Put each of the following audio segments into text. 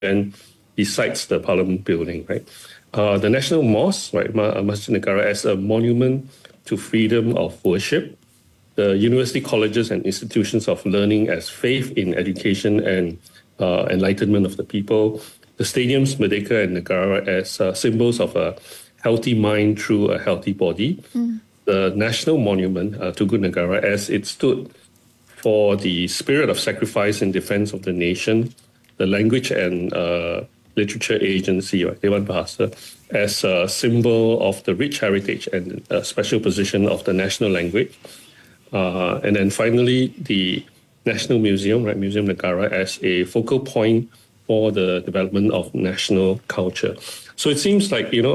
and besides the Parliament building, right? The National Mosque, right, Masjid Negara, as a monument to freedom of worship, the university colleges and institutions of learning as faith in education and enlightenment of the people, the stadiums, Merdeka and Negara, as symbols of a healthy mind through a healthy body, the national monument, Tugu Negara, as it stood for the spirit of sacrifice in defense of the nation, the language and literature agency, right, Dewan Bahasa, as a symbol of the rich heritage and special position of the national language. And then finally, the National Museum, right, Museum Negara, as a focal point for the development of national culture. So it seems like, he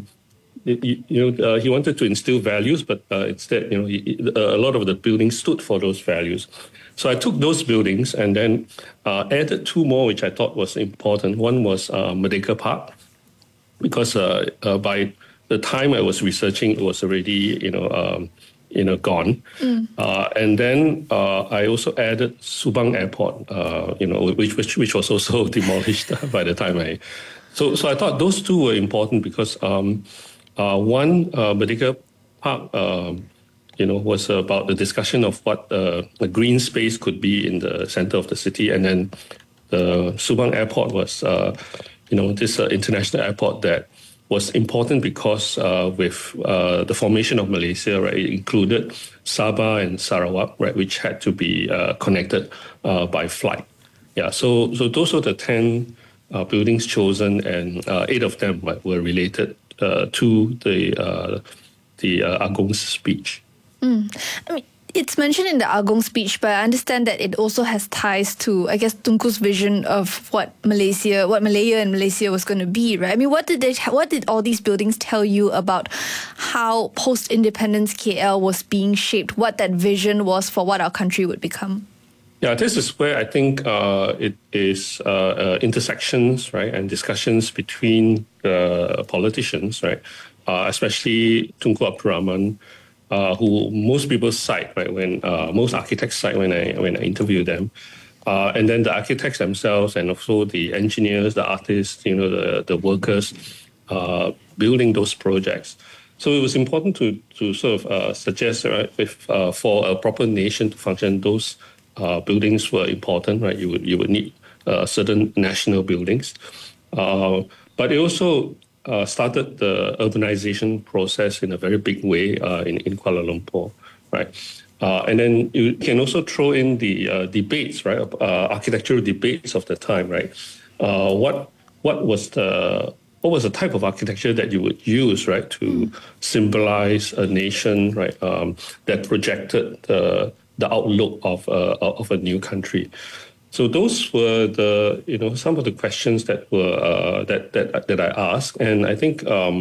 wanted to instill values, but instead, a lot of the buildings stood for those values. So I took those buildings and then added two more, which I thought was important. One was Merdeka Park, because by the time I was researching, it was already, gone. And then I also added Subang Airport, which was also demolished by the time I. So I thought those two were important because one, Merdeka Park, was about the discussion of what a green space could be in the center of the city, and then the Subang Airport was, this international airport that was important because with the formation of Malaysia, right, it included Sabah and Sarawak, right, which had to be connected by flight. Yeah, so those are the 10 buildings chosen, and 8 of them were related to the Agong's speech. I mean, it's mentioned in the Agong speech, but I understand that it also has ties to, I guess, Tunku's vision of what Malaya and Malaysia was going to be, right? I mean, what did all these buildings tell you about how post-independence KL was being shaped, what that vision was for what our country would become? Yeah, this is where I think it is intersections, right, and discussions between politicians, right, especially Tunku Abdul Rahman, who most people cite, right, when most architects cite when I interview them, and then the architects themselves, and also the engineers, the artists, the workers building those projects. So it was important to sort of suggest, right, if for a proper nation to function, those buildings were important, right? You would need certain national buildings, but it also started the urbanization process in a very big way in Kuala Lumpur, right? And then you can also throw in the debates, right? Architectural debates of the time, right? What was the type of architecture that you would use, right, to symbolize a nation, right? That projected the outlook of a new country. So those were some of the questions that were that I asked, and I think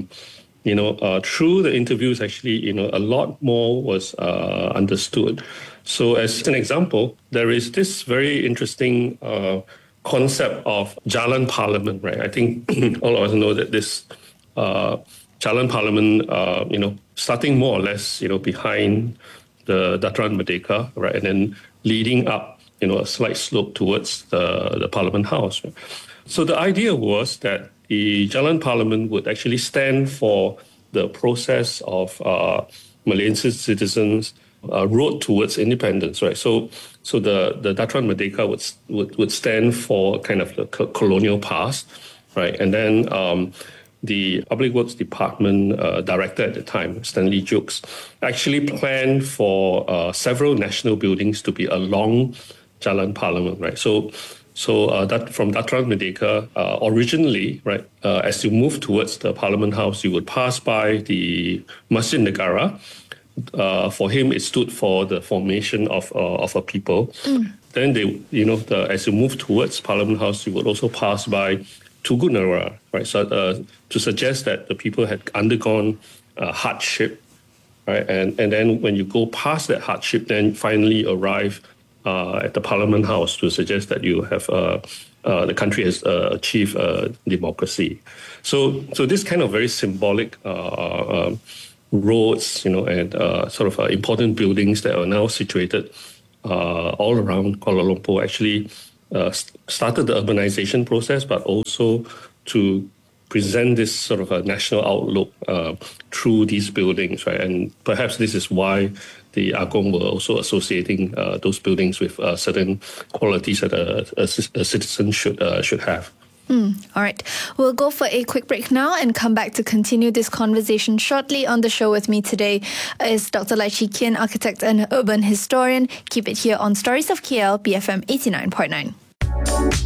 through the interviews, actually, a lot more was understood. So as an example, there is this very interesting concept of Jalan Parliament, right? I think all of us know that this Jalan Parliament, starting more or less, behind the Dataran Merdeka, right, and then leading up, a slight slope towards the Parliament House. Right? So the idea was that the Jalan Parliament would actually stand for the process of Malayan citizens' road towards independence, right? So the Dataran Merdeka would stand for kind of the colonial past, right? And then the Public Works Department director at the time, Stanley Jukes, actually planned for several national buildings to be along Jalan Parliament, right? So that from Dataran Merdeka, originally, right, as you move towards the Parliament House, you would pass by the Masjid Negara. For him, it stood for the formation of a people. Then as you move towards Parliament House, you would also pass by Tugu Negara, right? So to suggest that the people had undergone hardship, right? And then when you go past that hardship, then finally arrive at the Parliament House to suggest that you have the country has achieved democracy. So this kind of very symbolic roads, and sort of important buildings that are now situated all around Kuala Lumpur actually started the urbanization process, but also to present this sort of a national outlook through these buildings, right? And perhaps this is why the Agong were also associating those buildings with certain qualities that a citizen should have. All right. We'll go for a quick break now and come back to continue this conversation shortly. On the show with me today is Dr. Lai Chi Kian, architect and urban historian. Keep it here on Stories of KL, BFM 89.9.